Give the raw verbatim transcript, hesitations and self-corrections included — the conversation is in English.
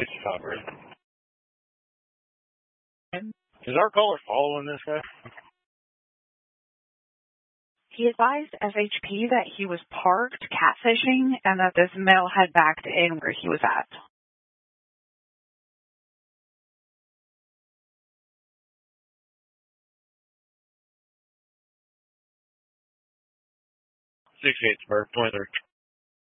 Is our caller following this guy? He advised S H P that he was parked catfishing and that this male had backed in where he was at. six eight, Spur, twenty-three.